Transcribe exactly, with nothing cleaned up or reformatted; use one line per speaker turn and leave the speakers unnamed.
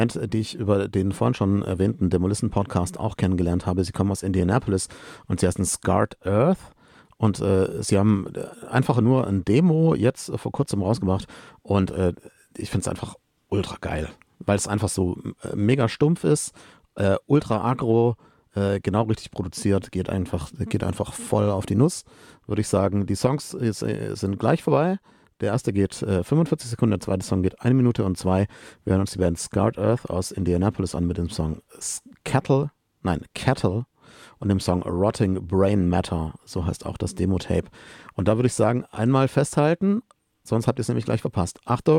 die ich über den vorhin schon erwähnten Demolition Podcast auch kennengelernt habe. Sie kommen aus Indianapolis und sie heißen Scarred Earth und äh, sie haben einfach nur ein Demo jetzt äh, vor kurzem rausgebracht und äh, ich finde es einfach ultra geil, weil es einfach so äh, mega stumpf ist, äh, ultra aggro, äh, genau richtig produziert, geht einfach, geht einfach voll auf die Nuss, würde ich sagen. Die Songs ist, äh, sind gleich vorbei. Der erste geht äh, fünfundvierzig Sekunden, der zweite Song geht eine Minute und zwei. Wir hören uns die Band Scarred Earth aus Indianapolis an mit dem Song Cattle, nein, Cattle und dem Song Rotting Brain Matter, so heißt auch das Demo-Tape. Und da würde ich sagen, einmal festhalten, sonst habt ihr es nämlich gleich verpasst. Achtung!